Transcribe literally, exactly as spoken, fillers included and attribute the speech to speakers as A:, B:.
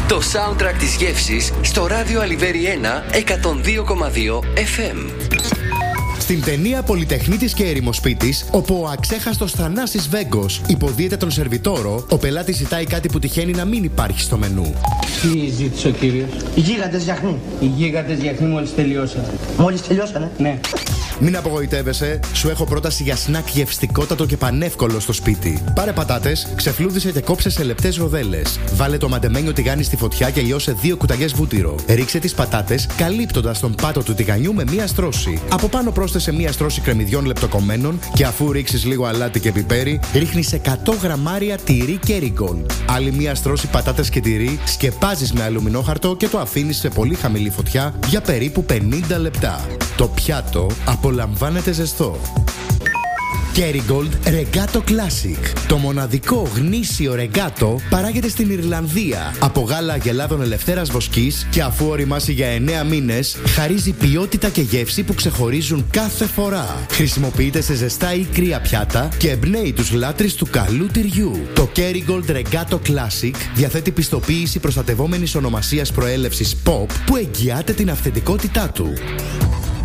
A: Το soundtrack της γεύσης στο ράδιο Αλιβέρι ένα εκατόν δύο κόμμα δύο εφ εμ.
B: Στην ταινία Πολυτεχνίτης και Ερημοσπίτης, όπου ο αξέχαστος Θανάσης Βέγκος υποδίεται τον σερβιτόρο, ο πελάτης ζητάει κάτι που τυχαίνει να μην υπάρχει στο μενού.
C: Τι ζήτησε ο κύριος?
D: Οι γίγαντες γιαχνί.
C: Οι γίγαντες γιαχνί μόλις τελειώσανε.
D: Μόλις τελειώσανε?
C: Ναι.
B: Μην απογοητεύεσαι, σου έχω πρόταση για σνακ γευστικότατο και πανεύκολο στο σπίτι. Πάρε πατάτες, ξεφλούδισε και κόψε σε λεπτές ροδέλες. Βάλε το μαντεμένιο τηγάνι στη φωτιά και λιώσε δύο κουταλιές βούτυρο. Ρίξε τις πατάτες, καλύπτοντας τον πάτο του τηγανιού με μία στρώση. Από πάνω πρόσθεσε μία στρώση κρεμμυδιών λεπτοκομμένων και αφού ρίξεις λίγο αλάτι και πιπέρι, ρίχνεις εκατό γραμμάρια τυρί Kerrygold. Άλλη μία στρώση πατάτες και τυρί, σκεπάζεις με αλουμινόχαρτο και το αφήνεις σε πολύ χαμηλή φωτιά για περίπου πενήντα λεπτά. Το πιάτο απολαμβάνεται ζεστό. Kerrygold Regato Classic. Το μοναδικό γνήσιο ρεγκάτο παράγεται στην Ιρλανδία από γάλα αγελάδων ελευθέρας βοσκής και αφού οριμάσει για εννέα μήνες, χαρίζει ποιότητα και γεύση που ξεχωρίζουν κάθε φορά. Χρησιμοποιείται σε ζεστά ή κρύα πιάτα και εμπνέει τους λάτρεις του καλού τυριού. Το Kerrygold Regato Classic διαθέτει πιστοποίηση προστατευόμενης ονομασίας προέλευσης Pop που εγγυάται την αυθεντικότητά του.